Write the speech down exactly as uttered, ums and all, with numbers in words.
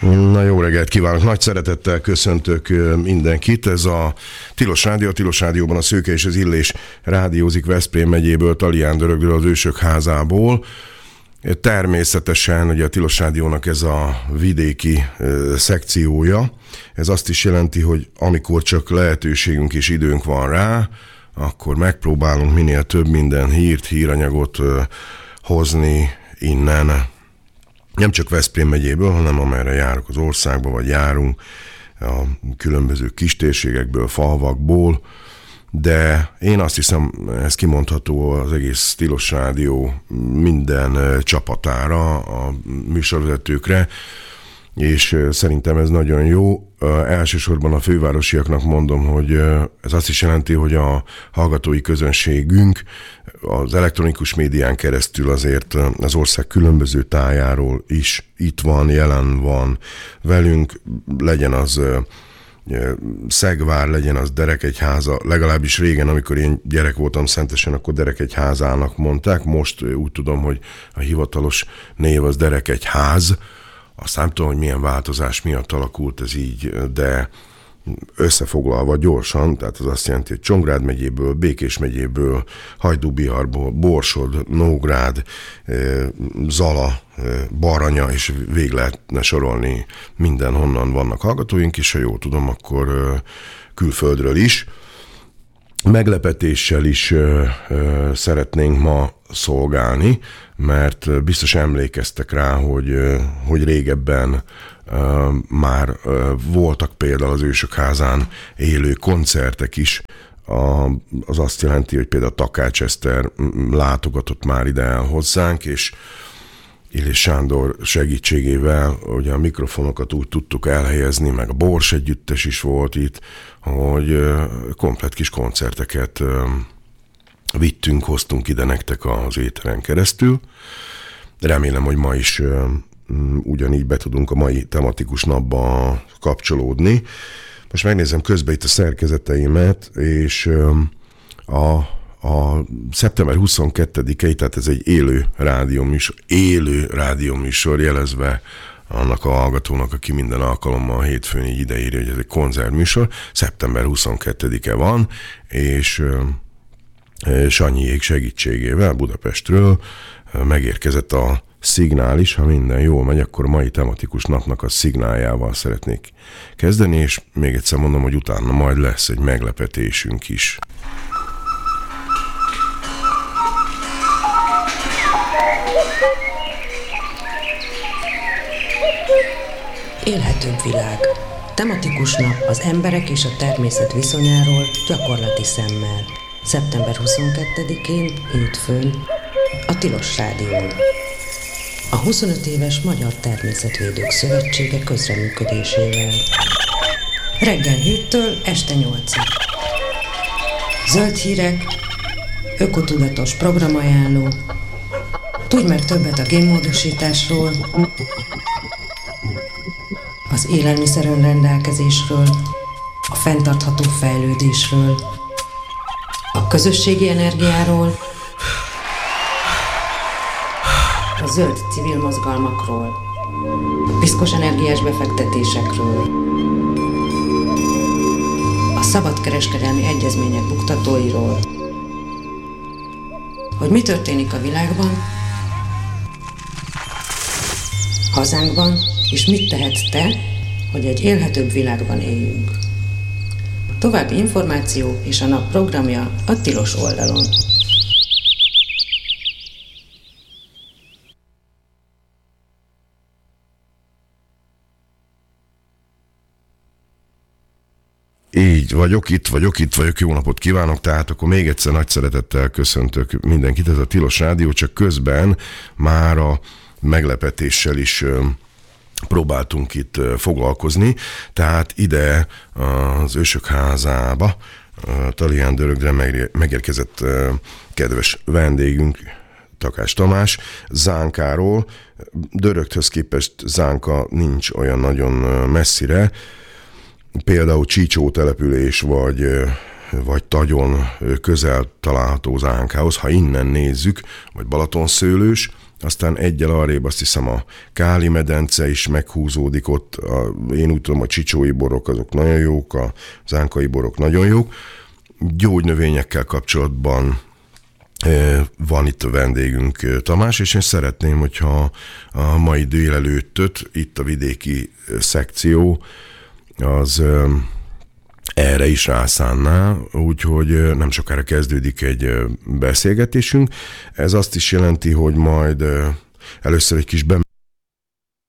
Na, jó reggelt kívánok! Nagy szeretettel köszöntök mindenkit. Ez a Tilos Rádió. A Tilos Rádióban a Szőke és az Illés rádiózik Veszprém megyéből, Talián-Dörögről, az Ősök házából. Természetesen ugye a Tilos Rádiónak ez a vidéki szekciója. Ez azt is jelenti, hogy amikor csak lehetőségünk és időnk van rá, akkor megpróbálunk minél több minden hírt, híranyagot hozni innen. Nem csak Veszprém megyéből, hanem amerre járok az országba, vagy járunk a különböző kistérségekből, falvakból, de én azt hiszem, ez kimondható az egész Tilos Rádió minden csapatára, a műsorvezetőkre, és szerintem ez nagyon jó. Elsősorban a fővárosiaknak mondom, hogy ez azt is jelenti, hogy a hallgatói közönségünk az elektronikus médián keresztül azért az ország különböző tájáról is itt van, jelen van velünk, legyen az Szegvár, legyen az Derekegyháza, legalábbis régen, amikor én gyerek voltam Szentesen, akkor Derekegyházának mondták, most úgy tudom, hogy a hivatalos név az Derekegyház. Azt nem tudom, hogy milyen változás miatt alakult ez így, de összefoglalva gyorsan, tehát az azt jelenti, hogy Csongrád megyéből, Békés megyéből, Hajdú-Biharból, Borsod, Nógrád, Zala, Baranya, és végig lehetne sorolni mindenhonnan vannak hallgatóink, és ha jól tudom, akkor külföldről is. Meglepetéssel is ö, ö, szeretnénk ma szolgálni, mert biztos emlékeztek rá, hogy, ö, hogy régebben ö, már ö, voltak például az Ősök házán élő koncertek is. A, az azt jelenti, hogy például Takács Eszter látogatott már ide el hozzánk, és Illés Sándor segítségével ugye a mikrofonokat úgy tudtuk elhelyezni, meg a Bors együttes is volt itt, hogy komplett kis koncerteket vittünk, hoztunk ide nektek az éteren keresztül. Remélem, hogy ma is ugyanígy be tudunk a mai tematikus napba kapcsolódni. Most megnézem közben itt a szerkezeteimet, és a A szeptember huszonkettedikei, tehát ez egy élő rádióműsor, élő rádióműsor, jelezve annak a hallgatónak, aki minden alkalommal a hétfőn így ideírja, hogy ez egy koncertműsor. szeptember huszonkettedike van, és Sanyiék segítségével Budapestről megérkezett a szignál is. Ha minden jól megy, akkor a mai tematikus napnak a szignáljával szeretnék kezdeni, és még egyszer mondom, hogy utána majd lesz egy meglepetésünk is. Élhetőbb világ. Tematikus nap az emberek és a természet viszonyáról gyakorlati szemmel. szeptember huszonkettedikén, hétfőn, a Tilos Rádión. A huszonöt éves Magyar Természetvédők Szövetsége közreműködésével. Reggel héttől este nyolcig. Zöld hírek, ökotudatos programajánló, tudj meg többet a génmódosításról, az élelmiszer önrendelkezésről, a fenntartható fejlődésről, a közösségi energiáról, a zöld civil mozgalmakról, a piszkos energiás befektetésekről, a szabadkereskedelmi egyezmények buktatóiról, hogy mi történik a világban, hazánkban, és mit tehetsz te, hogy egy élhetőbb világban éljünk. További információ és a nap programja a Tilos oldalon. Így vagyok, itt vagyok, itt vagyok, jó napot kívánok, tehát akkor még egyszer nagy szeretettel köszöntök mindenkit, ez a Tilos Rádió, csak közben már a meglepetéssel is próbáltunk itt foglalkozni, tehát ide az Ősök házába, Talián-Dörögre megérkezett kedves vendégünk, Takács Tamás, Zánkáról. Döröghöz képest Zánka nincs olyan nagyon messzire, például Csícsó település vagy, vagy Tagyon közel található Zánkához, ha innen nézzük, vagy Balatonszőlős, aztán egyel arrébb azt hiszem a Káli medence is meghúzódik ott, a, én úgy tudom, a csicsói borok azok nagyon jók, a zánkai borok nagyon jók. Gyógynövényekkel kapcsolatban van itt a vendégünk Tamás, és én szeretném, hogyha a mai délelőttöt itt a vidéki szekció az erre is rászánná, úgyhogy nem sokára kezdődik egy beszélgetésünk. Ez azt is jelenti, hogy majd először egy kis bemelegítő